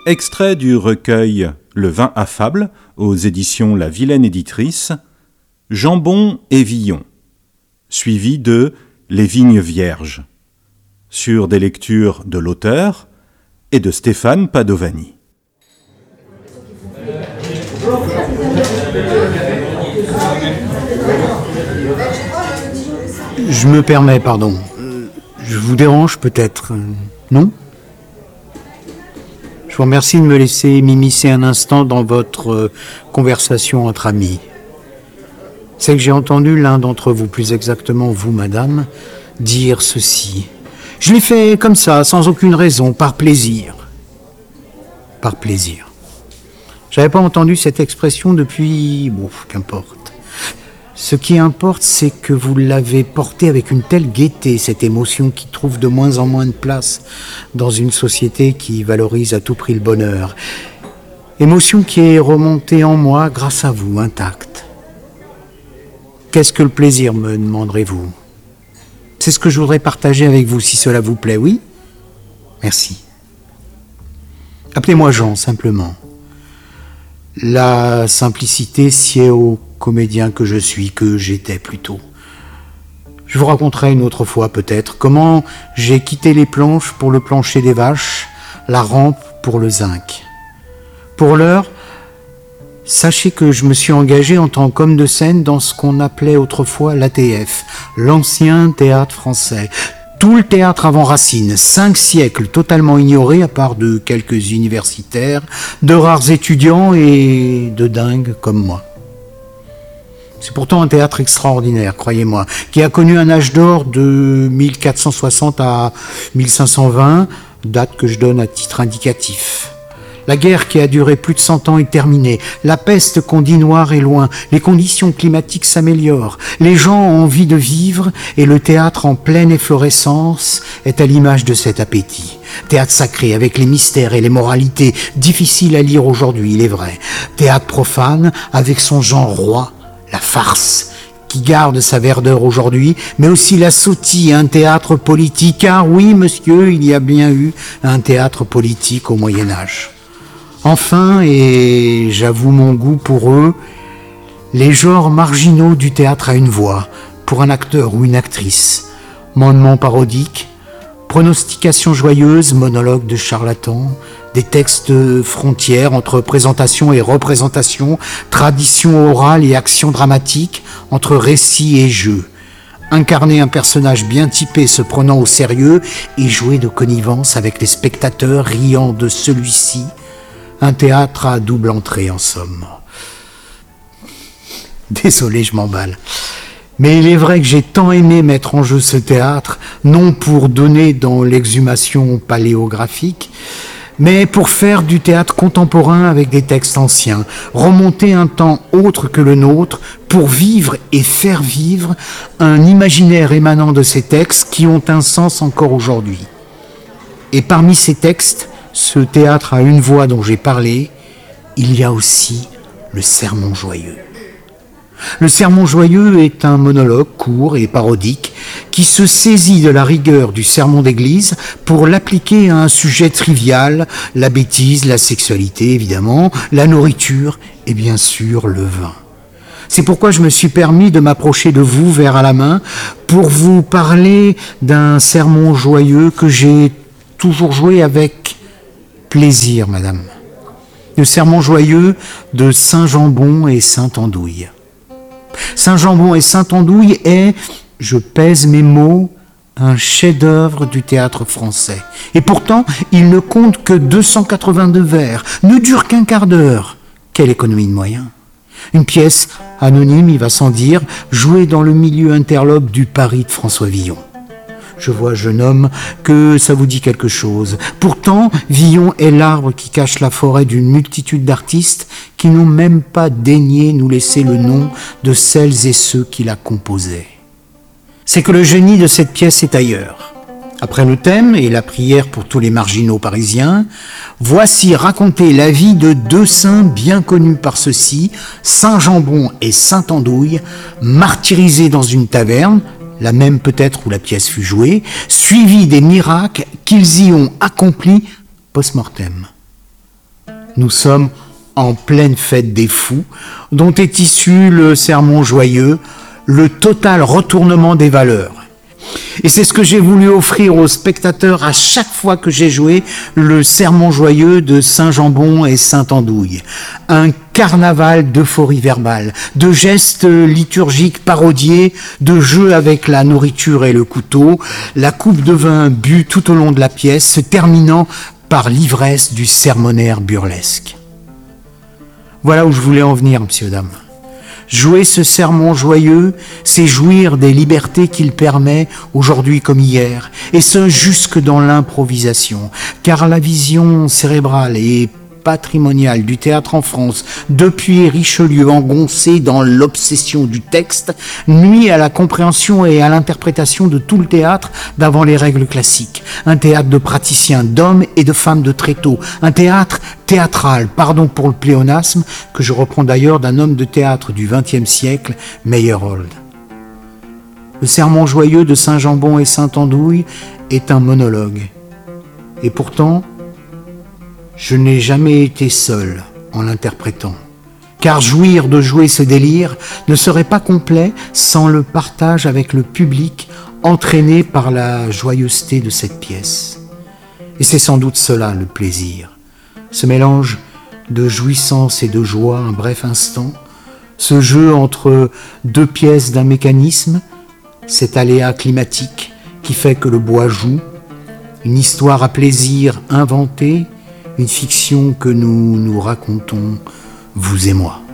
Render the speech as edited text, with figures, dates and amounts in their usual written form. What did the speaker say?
Extrait du recueil Le vin affable, aux éditions La Vilaine Éditrice, Jambon et Villon, suivi de Les vignes vierges, sur des lectures de l'auteur et de Stéphane Padovani. Je me permets, pardon. Je vous dérange peut-être, non ? Je vous remercie de me laisser m'immiscer un instant dans votre conversation entre amis. C'est que j'ai entendu l'un d'entre vous, plus exactement vous, madame, dire ceci. Je l'ai fait comme ça, sans aucune raison, par plaisir. Par plaisir. J'avais pas entendu cette expression depuis... Bon, qu'importe. Ce qui importe, c'est que vous l'avez portée avec une telle gaieté, cette émotion qui trouve de moins en moins de place dans une société qui valorise à tout prix le bonheur. Émotion qui est remontée en moi grâce à vous, intacte. Qu'est-ce que le plaisir, me demanderez-vous ? C'est ce que je voudrais partager avec vous, si cela vous plaît, oui ? Merci. Appelez-moi Jean, simplement. La simplicité sied au comédien que je suis, que j'étais plutôt. Je vous raconterai une autre fois peut-être comment j'ai quitté les planches pour le plancher des vaches, la rampe pour le zinc. Pour l'heure, sachez que je me suis engagé en tant qu'homme de scène dans ce qu'on appelait autrefois l'ATF, l'ancien théâtre français. Tout le théâtre avant Racine, 5 siècles totalement ignoré à part de quelques universitaires, de rares étudiants et de dingues comme moi. C'est pourtant un théâtre extraordinaire, croyez-moi, qui a connu un âge d'or de 1460 à 1520, date que je donne à titre indicatif. La guerre qui a duré plus de 100 ans est terminée. La peste qu'on dit noire est loin. Les conditions climatiques s'améliorent. Les gens ont envie de vivre et le théâtre en pleine efflorescence est à l'image de cet appétit. Théâtre sacré avec les mystères et les moralités difficiles à lire aujourd'hui, il est vrai. Théâtre profane avec son genre roi, la farce, qui garde sa verdeur aujourd'hui, mais aussi la sottise, un théâtre politique. Car oui, monsieur, il y a bien eu un théâtre politique au Moyen-Âge. Enfin, et j'avoue mon goût pour eux, les genres marginaux du théâtre à une voix, pour un acteur ou une actrice, mandement parodique, pronostication joyeuse, monologue de charlatan, des textes frontières entre présentation et représentation, tradition orale et action dramatique, entre récit et jeu. Incarner un personnage bien typé se prenant au sérieux et jouer de connivence avec les spectateurs riant de celui-ci. Un théâtre à double entrée, en somme. Désolé, je m'emballe. Mais il est vrai que j'ai tant aimé mettre en jeu ce théâtre, non pour donner dans l'exhumation paléographique, mais pour faire du théâtre contemporain avec des textes anciens, remonter un temps autre que le nôtre, pour vivre et faire vivre un imaginaire émanant de ces textes qui ont un sens encore aujourd'hui. Et parmi ces textes, ce théâtre à une voix dont j'ai parlé, il y a aussi le sermon joyeux. Le sermon joyeux est un monologue court et parodique qui se saisit de la rigueur du sermon d'église pour l'appliquer à un sujet trivial, la bêtise, la sexualité évidemment, la nourriture et bien sûr le vin. C'est pourquoi je me suis permis de m'approcher de vous, verre à la main, pour vous parler d'un sermon joyeux que j'ai toujours joué avec plaisir, madame. Le sermon joyeux de Saint-Jambon et Saint-Andouille. Saint-Jambon et Saint-Andouille est, je pèse mes mots, un chef-d'œuvre du théâtre français. Et pourtant, il ne compte que 282 vers, ne dure qu'un quart d'heure. Quelle économie de moyens. Une pièce anonyme, il va sans dire, jouée dans le milieu interlope du Paris de François Villon. Je vois, jeune homme, que ça vous dit quelque chose. Pourtant, Villon est l'arbre qui cache la forêt d'une multitude d'artistes qui n'ont même pas daigné nous laisser le nom de celles et ceux qui la composaient. C'est que le génie de cette pièce est ailleurs. Après le thème et la prière pour tous les marginaux parisiens, voici raconter la vie de 2 saints bien connus par ceux-ci, Saint-Jambon et Saint-Andouille, martyrisés dans une taverne, la même peut-être où la pièce fut jouée, suivi des miracles qu'ils y ont accomplis post-mortem. Nous sommes en pleine fête des fous, dont est issu le sermon joyeux, le total retournement des valeurs. Et c'est ce que j'ai voulu offrir aux spectateurs à chaque fois que j'ai joué le sermon joyeux de Saint-Jambon et Saint-Andouille. Un carnaval d'euphorie verbale, de gestes liturgiques parodiés, de jeux avec la nourriture et le couteau, la coupe de vin bue tout au long de la pièce, se terminant par l'ivresse du sermonnaire burlesque. Voilà où je voulais en venir, messieurs, dames. Jouer ce sermon joyeux, c'est jouir des libertés qu'il permet, aujourd'hui comme hier, et ce jusque dans l'improvisation, car la vision cérébrale et patrimoniale du théâtre en France, depuis Richelieu engoncé dans l'obsession du texte, nuit à la compréhension et à l'interprétation de tout le théâtre d'avant les règles classiques. Un théâtre de praticiens, d'hommes et de femmes de tréteaux, un théâtre théâtral, pardon pour le pléonasme, que je reprends d'ailleurs d'un homme de théâtre du XXe siècle, Meyerhold. Le sermon joyeux de Saint-Jambon et Saint-Andouille est un monologue. Et pourtant, je n'ai jamais été seul en l'interprétant, car jouir de jouer ce délire ne serait pas complet sans le partage avec le public entraîné par la joyeuseté de cette pièce. Et c'est sans doute cela le plaisir, ce mélange de jouissance et de joie un bref instant, ce jeu entre deux pièces d'un mécanisme, cet aléa climatique qui fait que le bois joue, une histoire à plaisir inventée, une fiction que nous nous racontons, vous et moi.